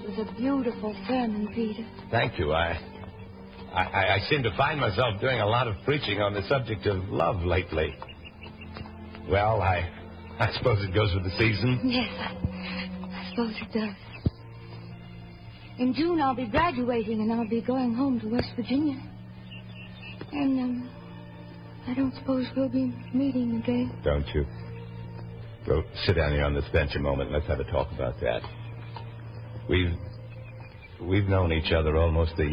was a beautiful sermon, Peter. Thank you. I seem to find myself doing a lot of preaching on the subject of love lately. Well, I suppose it goes with the season. Yes, I suppose it does. In June, I'll be graduating, and I'll be going home to West Virginia. And, I don't suppose we'll be meeting again. Don't you? Go sit down here on this bench a moment. Let's have a talk about that. We've known each other almost a